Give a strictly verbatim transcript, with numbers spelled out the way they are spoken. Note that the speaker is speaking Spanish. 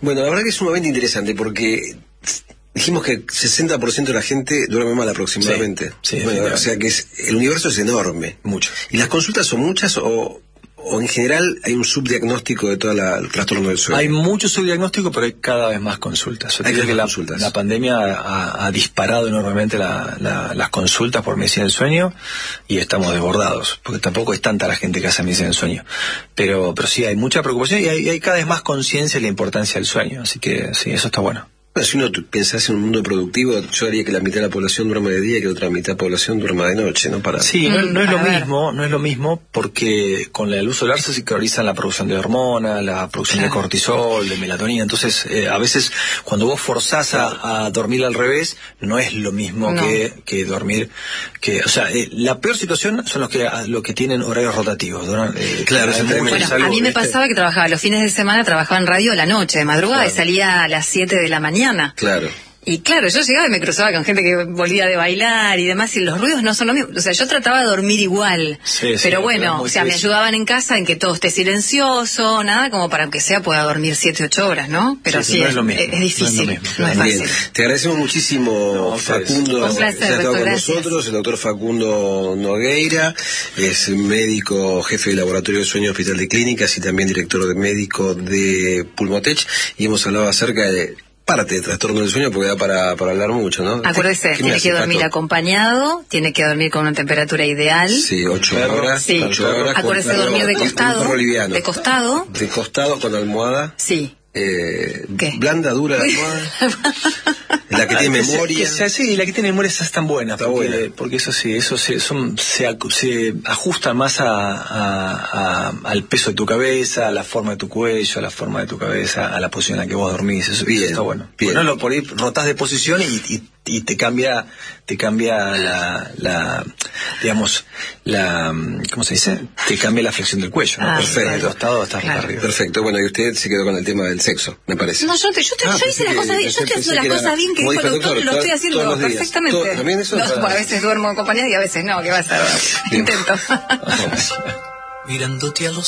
Bueno, la verdad que es sumamente interesante porque dijimos que sesenta por ciento de la gente duerme mal aproximadamente. Sí, sí, bueno, o sea que es, el universo es enorme. Mucho. ¿Y las consultas son muchas o, o en general hay un subdiagnóstico de todo la, el trastorno del sueño? Hay mucho subdiagnóstico, pero hay cada vez más consultas. Yo hay creo que la, consultas. la pandemia ha, ha disparado enormemente la, la, las consultas por medicina del sueño y estamos desbordados, porque tampoco es tanta la gente que hace medicina del sueño. Pero, pero sí, hay mucha preocupación y hay, y hay cada vez más conciencia de la importancia del sueño. Así que sí, eso está bueno. Bueno, si uno pensás en un mundo productivo, yo haría que la mitad de la población duerma de día y que otra mitad de la población duerma de noche, ¿no? Para... Sí, no, no es lo ver. mismo, no es lo mismo porque con la luz solar se sincronizan la producción de hormonas, la producción Claro. de cortisol, de melatonina. Entonces, eh, a veces cuando vos forzás a, a dormir al revés, no es lo mismo No. que, que dormir, que, o sea, eh, la peor situación son los que a, los que tienen horarios rotativos. ¿no? Eh, Claro, hay es mucho tremendo. Bueno, salud, a mí me ¿viste? pasaba que trabajaba los fines de semana, trabajaba en radio a la noche, de madrugada, Claro. y salía a las siete de la mañana. Claro. Y claro, yo llegaba y me cruzaba con gente que volvía de bailar y demás, y los ruidos no son lo mismo. O sea, yo trataba de dormir igual. Sí, sí, pero pero es bueno, muy o sea, me difícil. ayudaban en casa en que todo esté silencioso, nada como para que sea pueda dormir siete, ocho horas, ¿no? Pero Sí, sí, no es es, lo mismo, es difícil, no es lo mismo, no es Bien, fácil. te agradecemos muchísimo, No, ustedes. Facundo, Un placer, que ha estado doctor, con gracias. nosotros, el doctor Facundo Nogueira, es médico, jefe de laboratorio de sueño Hospital de Clínicas y también director de médico de Pulmotech, y hemos hablado acerca de parte de trastorno del sueño porque da para, para hablar mucho, ¿no? Acuérdese, ¿Qué me tiene hace, que dormir Pato? acompañado, tiene que dormir con una temperatura ideal. Sí, ocho Perro. horas, Sí. ocho horas. Acuérdese con de dormir de perro- costado, un perro liviano. de costado. De costado con almohada. Sí. Eh, ¿Qué? blanda, dura la almohada. La que tiene Ah, que se- memoria. que sea- sí, la que tiene memoria es tan buena, Está porque, buena. porque eso sí, eso se, son, se, acu- se ajusta más a, a- a- al peso de tu cabeza, a la forma de tu cuello, a la forma de tu cabeza, a la posición en la que vos dormís, eso, Bien, eso está bueno. bien. Bueno, lo, por ahí rotás de posición y, y, y te cambia, te cambia la, la, digamos, la, ¿cómo se dice? Te cambia la flexión del cuello, ¿no? Ah, Perfecto, claro. acostado estás Claro. arriba. Perfecto, bueno, y usted se quedó con el tema del sexo, me parece. No, yo, te- yo, te- Ah, yo pensé hice las que- cosas bien, pensé- yo estoy haciendo pensé las que era- cosas bien que como dijo el dijo el doctor, doctor, lo estoy to- haciendo todos los días. perfectamente. To- también eso- No, bueno, a veces duermo acompañada y a veces no, que va a ser. Bien. Intento. Mirándote a los